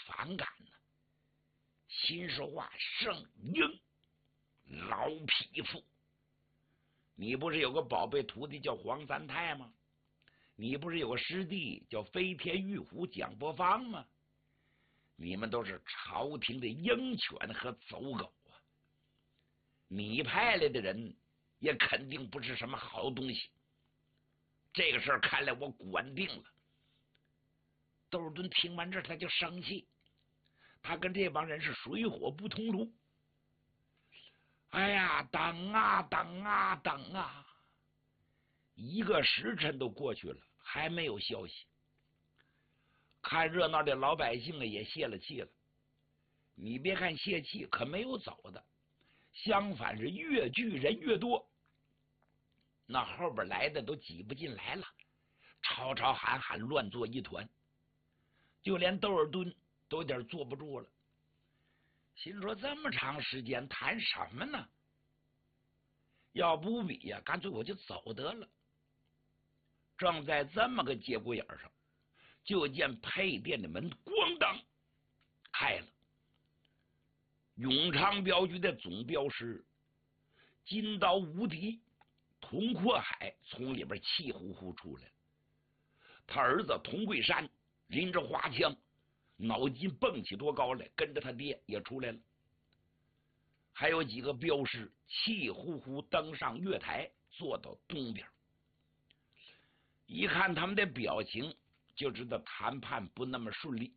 反感呢。心说话圣婴老匹夫，你不是有个宝贝徒弟叫黄三太吗？你不是有个师弟叫飞天玉虎蒋伯方吗？你们都是朝廷的鹰犬和走狗啊！你派来的人也肯定不是什么好东西。这个事儿看来我管定了。窦尔敦听完这他就生气，他跟这帮人是水火不同路。哎呀，等啊等啊等啊，一个时辰都过去了，还没有消息。看热闹的老百姓也泄了气了。你别看泄气，可没有走的，相反是越聚人越多。那后边来的都挤不进来了，吵吵喊喊，乱作一团。就连窦尔敦都有点坐不住了，心说这么长时间谈什么呢？要不比呀，干脆我就走得了。正在这么个节骨眼上，就见配殿的门咣当开了。永昌镖局的总镖师金刀无敌童阔海从里边气呼呼出来了。他儿子童桂山拎着花枪，脑筋蹦起多高来，跟着他爹也出来了。还有几个镖师气呼呼登上月台，坐到东边。一看他们的表情，就知道谈判不那么顺利。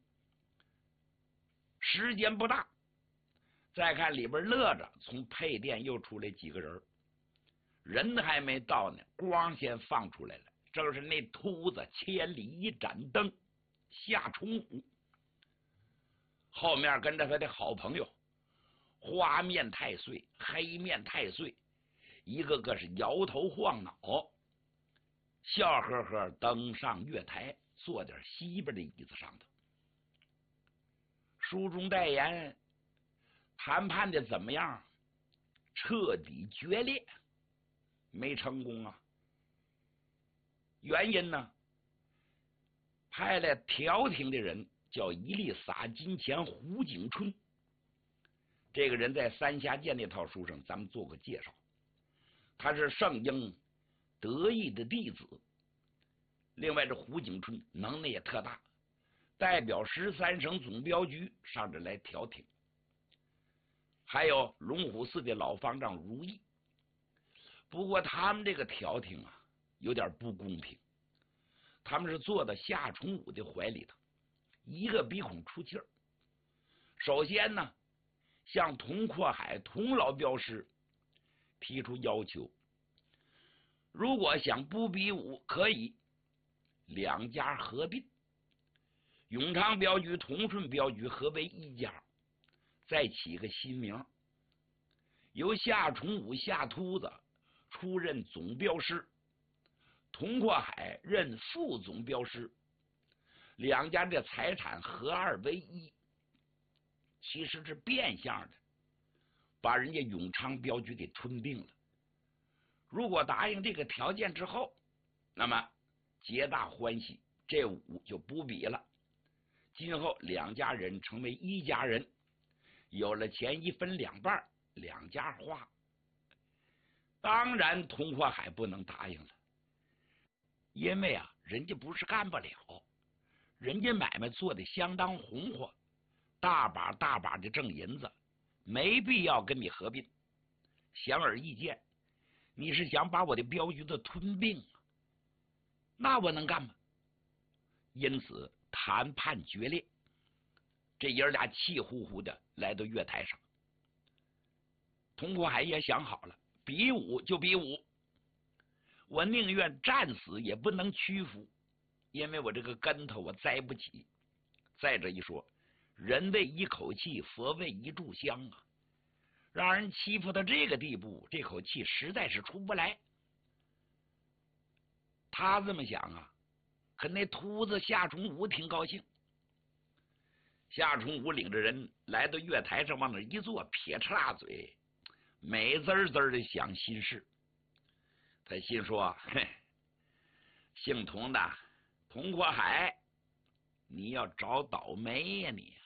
时间不大，再看里边乐着，从配殿又出来几个人，人还没到呢，光先放出来了。正是那秃子千里一盏灯夏重武，后面跟着他的好朋友花面太岁、黑面太岁，一个个是摇头晃脑，笑呵呵登上月台，坐点西边的椅子上头。书中代言，谈判的怎么样？彻底决裂，没成功啊。原因呢？派来调停的人叫一力撒金钱胡景春，这个人在三峡剑那套书上咱们做过介绍，他是圣婴得意的弟子。另外这胡景春能耐也特大，代表13省总镖局上这来调停。还有龙虎寺的老方丈如意，不过他们这个调停啊有点不公平，他们是坐到夏重武的怀里头，一个鼻孔出气儿。首先呢，向童阔海童老镖师提出要求，如果想不比武可以，两家合并，永昌镖局、同顺镖局合为一家，再起个新名，由夏重武夏秃子出任总镖师，童阔海任副总镖师，两家的财产合二为一，其实是变相的把人家永昌镖局给吞并了。如果答应这个条件之后，那么皆大欢喜，这武就不比了，今后两家人成为一家人，有了钱一分两半，两家花。当然童阔海不能答应了，因为啊，人家不是干不了，人家买卖做的相当红火，大把大把的挣银子，没必要跟你合并。显而易见，你是想把我的镖局子吞并啊？那我能干吗？因此谈判决裂，这爷俩气呼呼的来到月台上。童阔海也想好了，比武就比武，我宁愿战死也不能屈服，因为我这个跟头我栽不起。再者一说，人为一口气，佛为一炷香啊，让人欺负到这个地步，这口气实在是出不来。他这么想啊，可那秃子夏重武挺高兴。夏重武领着人来到月台上，往那一坐，撇着大嘴，美滋滋的想心事。他心说：嘿，姓童的童阔海，你要找倒霉呀你！